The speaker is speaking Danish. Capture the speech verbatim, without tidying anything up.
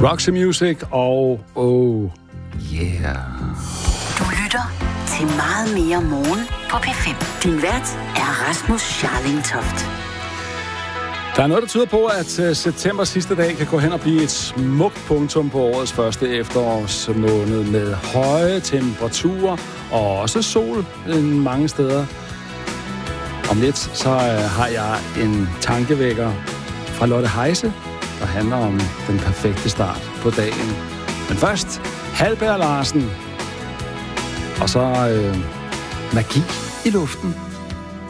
Roxy Music og Oh Yeah. Du lytter til Meget mere morgen på P fem. Din vært er Rasmus Scharling-Toft. Der er noget, der tyder på, at uh, september sidste dag kan gå hen og blive et smukt punktum på årets første efterårsmåned med høje temperaturer og også sol mange steder. Om lidt så uh, har jeg en tankevækker fra Lotte Heise, der handler om den perfekte start på dagen. Men først Halberg Larsen, og så uh, magi i luften.